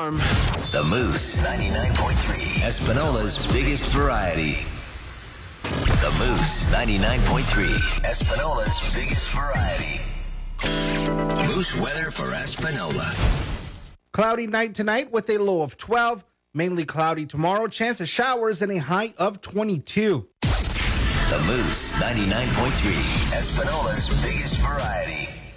Farm. The Moose 99.3, Espinola's biggest variety. The Moose 99.3, Espinola's biggest variety. Moose weather for Espinola. Cloudy night tonight with a low of 12. Mainly cloudy tomorrow. Chance of showers and a high of 22. The Moose 99.3, Espinola's biggest variety.